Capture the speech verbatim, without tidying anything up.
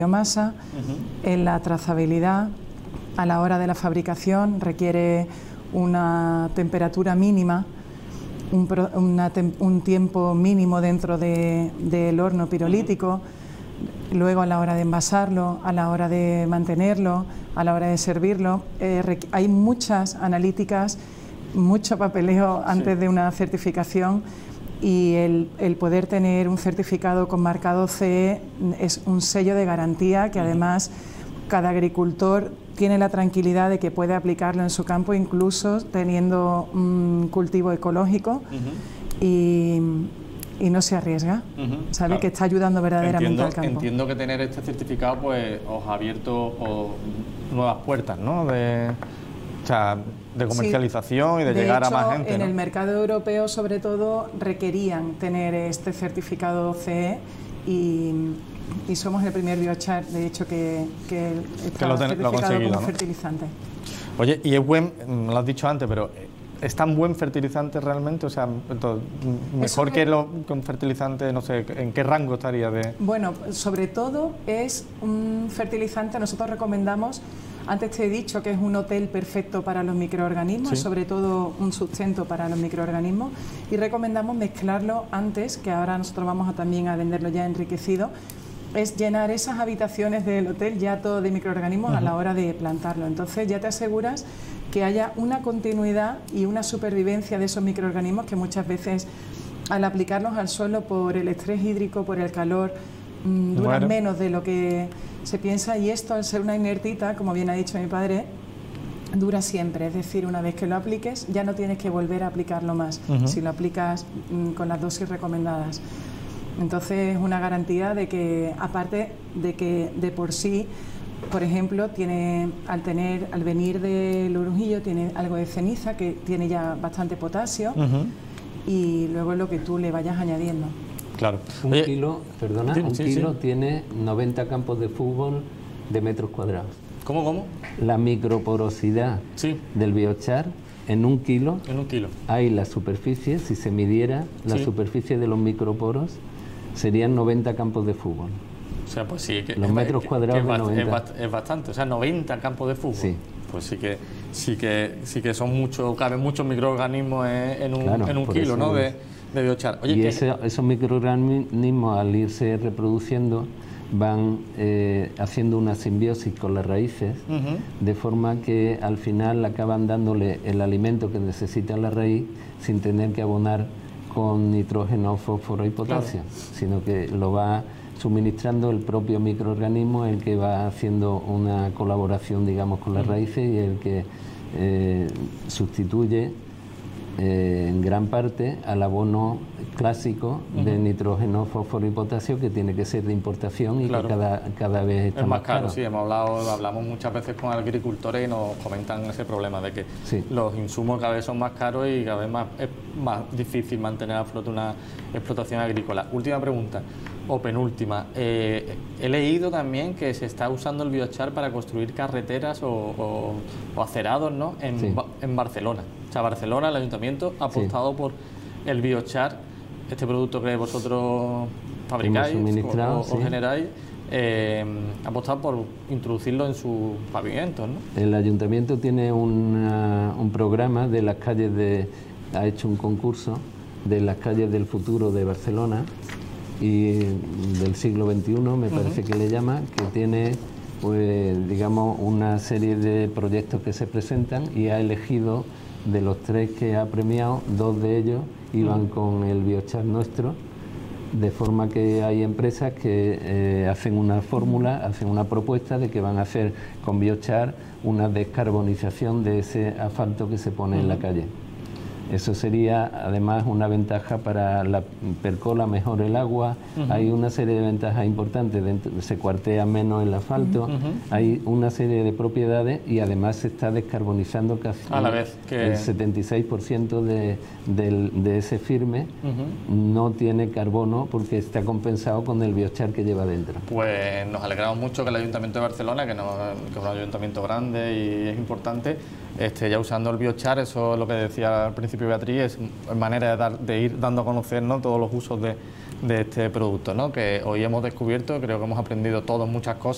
biomasa, uh-huh. en la trazabilidad, a la hora de la fabricación requiere una temperatura mínima, un, pro, una tem, un tiempo mínimo dentro de, del horno pirolítico, uh-huh. luego a la hora de envasarlo, a la hora de mantenerlo, a la hora de servirlo. Eh, hay muchas analíticas, mucho papeleo antes sí. de una certificación. Y el, el poder tener un certificado con marcado C E es un sello de garantía que además cada agricultor tiene la tranquilidad de que puede aplicarlo en su campo, incluso teniendo un cultivo ecológico, uh-huh. y, y no se arriesga, uh-huh. sabe claro. que está ayudando verdaderamente entiendo, al campo. Entiendo que tener este certificado pues os ha abierto os, nuevas puertas, ¿no? De, o sea, de comercialización sí. y de, de llegar hecho, a más gente. En ¿no? el mercado europeo, sobre todo, requerían tener este certificado C E y, y somos el primer biochar, de hecho, que, que está que lo ten, certificado lo como ¿no? fertilizante. Oye, y es buen, lo has dicho antes, pero ¿es tan buen fertilizante realmente? O sea, entonces, mejor que, que lo que un fertilizante, no sé, ¿en qué rango estaría de...? Bueno, sobre todo es un fertilizante, nosotros recomendamos. Antes te he dicho que es un hotel perfecto para los microorganismos, sí. sobre todo un sustento para los microorganismos, y recomendamos mezclarlo antes, que ahora nosotros vamos a también a venderlo ya enriquecido, es llenar esas habitaciones del hotel ya todo de microorganismos uh-huh. a la hora de plantarlo. Entonces ya te aseguras que haya una continuidad y una supervivencia de esos microorganismos que muchas veces al aplicarlos al suelo por el estrés hídrico, por el calor, mmm, duran bueno. menos de lo que se piensa, y esto al ser una inertita, como bien ha dicho mi padre, dura siempre, es decir, una vez que lo apliques ya no tienes que volver a aplicarlo más, uh-huh. si lo aplicas mmm, con las dosis recomendadas. Entonces es una garantía de que, aparte de que de por sí, por ejemplo, tiene, al tener, al venir del urujillo, tiene algo de ceniza que tiene ya bastante potasio, uh-huh. y luego lo que tú le vayas añadiendo. Claro. Un Oye, kilo, perdona, sí, un sí, kilo sí. tiene noventa campos de fútbol de metros cuadrados. ¿Cómo, cómo? La microporosidad sí. del biochar, en un kilo, en un kilo hay la superficie, si se midiera la sí. superficie de los microporos, serían noventa campos de fútbol. O sea, pues sí, que los es, metros que, cuadrados que es, de noventa. Es, es bastante, o sea, noventa campos de fútbol. Sí. Pues sí que sí que sí que son muchos, caben muchos microorganismos en, en un, claro, en un kilo, ¿no? De, de biochar. Oye, y ese, esos microorganismos, al irse reproduciendo, van eh, haciendo una simbiosis con las raíces, uh-huh. de forma que al final acaban dándole el alimento que necesita la raíz sin tener que abonar con nitrógeno, fósforo y potasio, claro. sino que lo va suministrando el propio microorganismo, el que va haciendo una colaboración, digamos, con las raíces, y el que eh, sustituye eh, en gran parte al abono clásico uh-huh. de nitrógeno, fósforo y potasio, que tiene que ser de importación y claro. que cada, cada vez está es más más caro. caro. Sí, hemos hablado, hablamos muchas veces con agricultores y nos comentan ese problema de que sí. los insumos cada vez son más caros y cada vez más es más difícil mantener a flote una explotación agrícola. Última pregunta, o penúltima. Eh, he leído también que se está usando el biochar para construir carreteras o, o, o acerados, ¿no? En, sí. en Barcelona. O sea, Barcelona, el ayuntamiento, ha apostado sí. por el biochar, este producto que vosotros fabricáis o, o, sí. o generáis, eh, ha apostado por introducirlo en sus pavimentos, ¿no? El ayuntamiento tiene una, un programa de las calles de... ha hecho un concurso de las calles del futuro de Barcelona y del siglo veintiuno, me parece uh-huh. que le llama, que tiene, pues, digamos, una serie de proyectos que se presentan, y ha elegido, de los tres que ha premiado, dos de ellos iban uh-huh. con el biochar nuestro, de forma que hay empresas que eh, hacen una fórmula, hacen una propuesta de que van a hacer con biochar una descarbonización de ese asfalto que se pone uh-huh. en la calle. Eso sería además una ventaja para la percola mejor el agua, uh-huh. hay una serie de ventajas importantes, dentro, se cuartea menos el asfalto, uh-huh. hay una serie de propiedades, y además se está descarbonizando casi a la vez que... el setenta y seis por ciento de, de, de ese firme uh-huh. no tiene carbono porque está compensado con el biochar que lleva dentro. Pues nos alegramos mucho que el Ayuntamiento de Barcelona, que, no, que es un ayuntamiento grande y es importante, este, ya usando el biochar. Eso es lo que decía al principio Beatriz, es manera de, dar, de ir dando a conocer, ¿no?, todos los usos de, de este producto, ¿no?, que hoy hemos descubierto. Creo que hemos aprendido todos muchas cosas.